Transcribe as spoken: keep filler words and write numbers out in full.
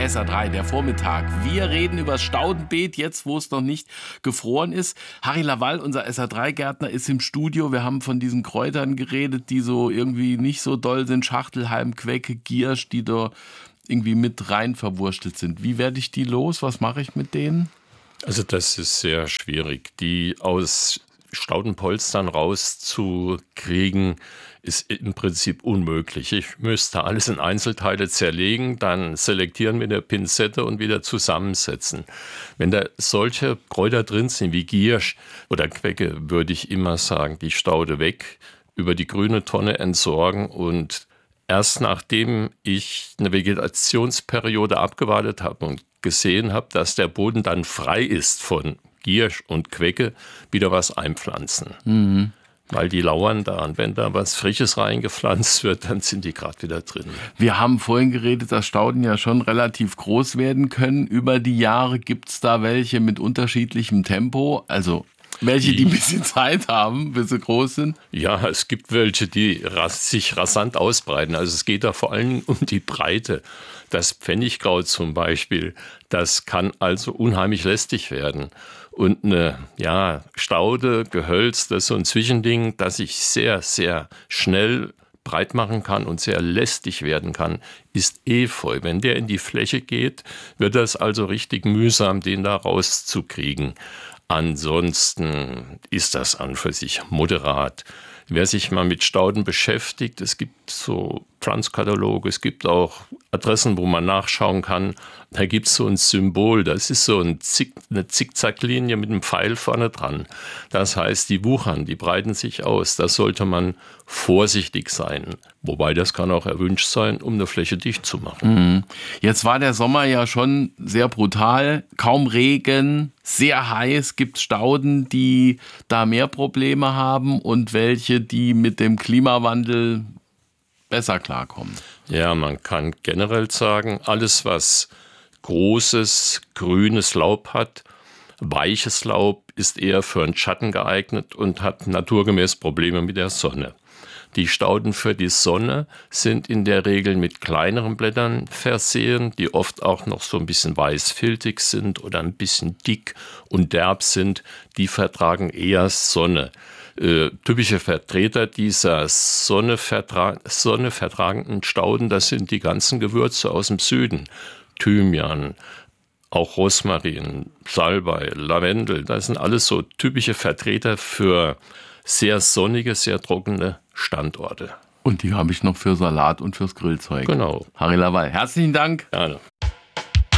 S R drei, der Vormittag. Wir reden über das Staudenbeet, jetzt wo es noch nicht gefroren ist. Harry Lawall, unser S R drei Gärtner, ist im Studio. Wir haben von diesen Kräutern geredet, die so irgendwie nicht so doll sind. Schachtelhalm, Quecke, Giersch, die da irgendwie mit rein verwurstelt sind. Wie werde ich die los? Was mache ich mit denen? Also das ist sehr schwierig. Die aus Staudenpolstern rauszukriegen, ist im Prinzip unmöglich. Ich müsste alles in Einzelteile zerlegen, dann selektieren mit der Pinzette und wieder zusammensetzen. Wenn da solche Kräuter drin sind wie Giersch oder Quecke, würde ich immer sagen, die Staude weg, über die grüne Tonne entsorgen und erst nachdem ich eine Vegetationsperiode abgewartet habe und gesehen habe, dass der Boden dann frei ist von Giersch und Quecke, wieder was einpflanzen. Mhm. Weil die lauern da und wenn da was Frisches reingepflanzt wird, dann sind die gerade wieder drin. Wir haben vorhin geredet, dass Stauden ja schon relativ groß werden können. Über die Jahre gibt es da welche mit unterschiedlichem Tempo, also welche, die ein bisschen Zeit haben, bis sie groß sind? Ja, es gibt welche, die ras- sich rasant ausbreiten. Also es geht da vor allem um die Breite. Das Pfennigkraut zum Beispiel, das kann also unheimlich lästig werden. Und eine ja, Staude, Gehölz, das ist so ein Zwischending, das sich sehr, sehr schnell breit machen kann und sehr lästig werden kann, ist Efeu. Wenn der in die Fläche geht, wird das also richtig mühsam, den da rauszukriegen. Ansonsten ist das an für sich moderat. Wer sich mal mit Stauden beschäftigt, es gibt so Pflanzkataloge, es gibt auch Adressen, wo man nachschauen kann. Da gibt es so ein Symbol, das ist so ein Zick, eine Zickzacklinie mit einem Pfeil vorne dran. Das heißt, die wuchern, die breiten sich aus. Da sollte man vorsichtig sein. Wobei das kann auch erwünscht sein, um eine Fläche dicht zu machen. Jetzt war der Sommer ja schon sehr brutal. Kaum Regen, sehr heiß. Gibt es Stauden, die da mehr Probleme haben und welche, die mit dem Klimawandel besser klarkommen? Ja, man kann generell sagen, alles, was großes, grünes Laub hat, weiches Laub, ist eher für einen Schatten geeignet und hat naturgemäß Probleme mit der Sonne. Die Stauden für die Sonne sind in der Regel mit kleineren Blättern versehen, die oft auch noch so ein bisschen weißfiltig sind oder ein bisschen dick und derb sind. Die vertragen eher Sonne. Äh, typische Vertreter dieser Sonne, vertra- Sonne vertragenden Stauden, das sind die ganzen Gewürze aus dem Süden. Thymian, auch Rosmarin, Salbei, Lavendel, das sind alles so typische Vertreter für sehr sonnige, sehr trockene Standorte. Und die habe ich noch für Salat und fürs Grillzeug. Genau. Harry Lawall, herzlichen Dank. Gerne.